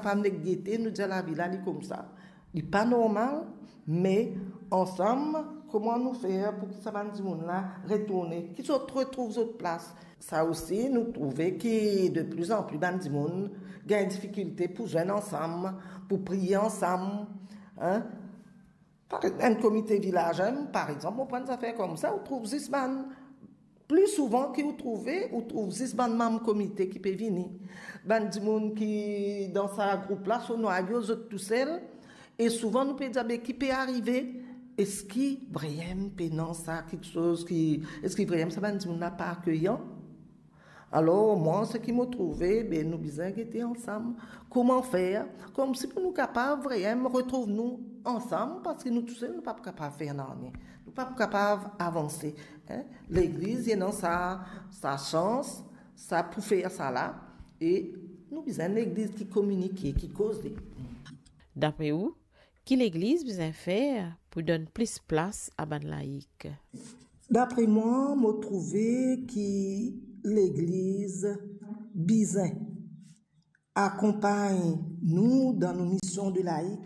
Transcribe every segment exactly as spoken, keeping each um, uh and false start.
capable de guetter, nous dire la vie là, comme ça. Il n'est pas normal, mais ensemble, comment nous faire pour que ça va nous là retourner, qu'ils se retrouvent sur place. Ça aussi, nous trouvons que de plus en plus de monde a des difficultés pour jouer ensemble, pour prier ensemble. Hein? Par un comité village, par exemple, on prend des affaires comme ça, on trouve six man. Plus souvent que vous trouvez, vous trouvez six ban même comité qui peut venir. Ban du monde qui dans sa groupe là sont noyaux tout seuls et souvent nous peut dire qui peut arriver. Est-ce qui vraiment peut non ça quelque chose qui est-ce qui vraiment ça ban du monde n'a pas accueillant? Alors moi ce qui m'a trouvé ben nous besoin était ensemble comment faire comme si pour nous capables vraiment retrouver nous ensemble parce que nous tous seuls nous pas capables de faire rien. Nous pas capables d'avancer. Hein? L'église, il y a sa, sa chance, ça pour faire ça là. Et nous besoin l'église qui communique, qui cause. D'après vous, qui l'église besoin faire pour donner plus place à ban laïque? D'après moi, je trouvé que l'église besoin accompagne nous dans nos missions de laïque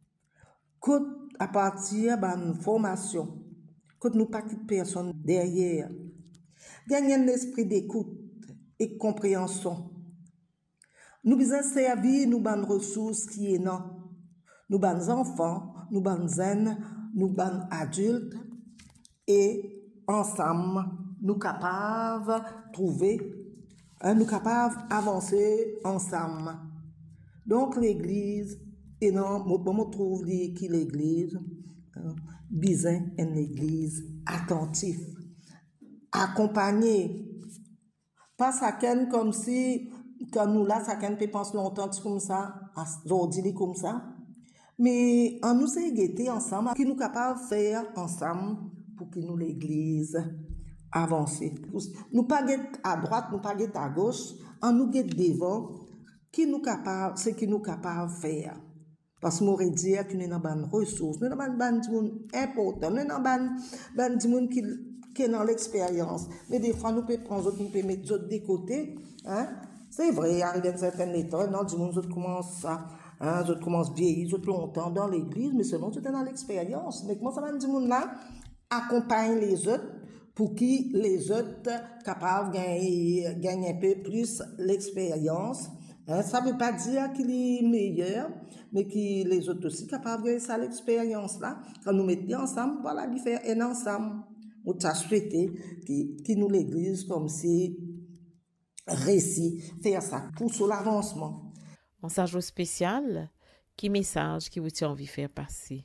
à partir de nos formations. Que nous pas quitter personne derrière. Gagner un esprit d'écoute et de compréhension. Nous besoin servir nous ban ressources qui est non. Nous ban enfants, nous ban jeunes, nous ban adultes et ensemble nous capables trouver, hein, nous capables avancer ensemble. Donc l'église et non, moi me trouve qui l'église besoin une église attentif, accompagné, pas chacun comme si quand nous là chacun peut penser longtemps comme ça, aujourd'hui comme ça, mais en nous égalité ensemble, qui nous capable faire ensemble pour que nous l'église avance. Nous pas à droite, nous pas à gauche, en nous guette devant, qui nous capable, c'est qui nous capable faire. Parce que m'aurait dit que nous avons des ressources, nous avons des gens importants, nous avons des gens qui sont dans l'expérience. Mais des fois, nous pouvons prendre d'autres, nous pouvons mettre d'autres de côté. Hein? C'est vrai, il arrive à un certain état, non, du monde, d'autres commencent à, hein, d'autres commencent à vieillir, d'autres longtemps dans l'église, mais seulement tout est dans l'expérience. Mais comment ça va, du monde là, accompagne les autres pour que les autres capables de gagner, gagner un peu plus l'expérience. Hein, ça ne veut pas dire qu'il est meilleur, mais que les autres aussi capables de gagner ça l'expérience là. Quand nous mettons ensemble, voilà, nous faire un ensemble. On t'a souhaité que nous l'église comme si réussit faire ça pour sur l'avancement. Message spécial, qui message qui vous tient envie de faire passer?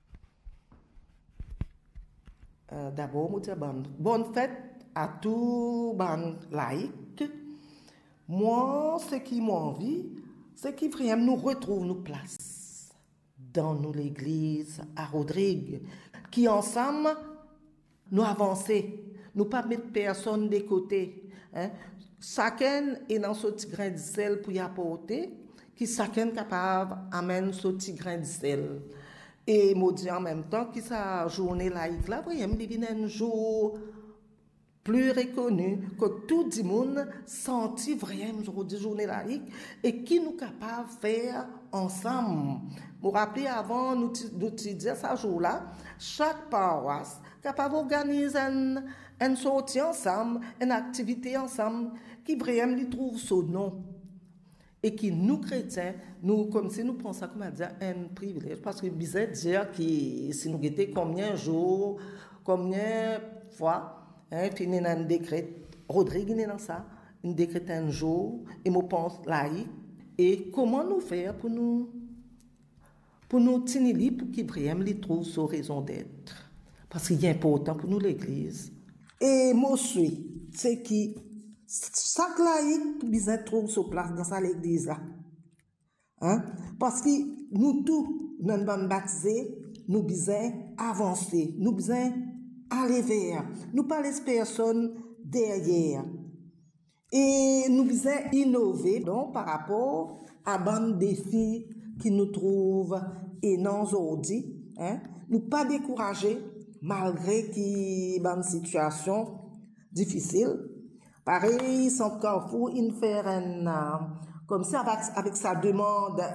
Euh, D'abord, je dis bonne, bonne fête à tous les laïcs. Moi, ce qui m'a envie, c'est qu'ils vraiment nous retrouvent nos places dans nous l'église à Rodrigue, qui ensemble nous avancer, nous pas mettre personne de côté. Hein. Chacun est dans ce petit grain de sel pour y apporter, qui chacun capable d'amener ce petit grain de sel. Et moi dis en même temps que sa journée laïque là, vraiment, il vient un jour plus reconnu que tout le monde sentit vraiment aujourd'hui journée laïque et qui nous capable de faire ensemble. Vous rappelez avant, nous nous disions ça jour-là, chaque paroisse capable d'organiser une, une sortie ensemble, une activité ensemble qui vraiment lui trouve son nom. Et qui nous chrétiens, nous, comme si nous pensons comme à dire un privilège, parce que bizarre dire que si nous guettons combien de jours, combien de fois, hein, puis il y a un décret, Rodrigue est dans ça, un décret un jour, et nous pense laïque, et comment nous faire pour nous, pour nous tenir pour qu'ils vraiment les trouvent sa raison d'être. Parce qu'il est important pour nous l'église. Et moi, je suis, c'est qui, chaque laïc besoin trouve sa place dans sa l'église là. Hein? Parce que nous tous, nous sommes baptisés, nous besoin avancer, nous besoin aller vers, nous pas laisser personne derrière. Et nous besoin innover donc par rapport à bande défis qui nous trouvent et non aujourd'hui, hein? Nous pas décourager malgré qui bande situation difficile. Pareil, son Carrefour, il fait un, comme ça, avec, avec sa demande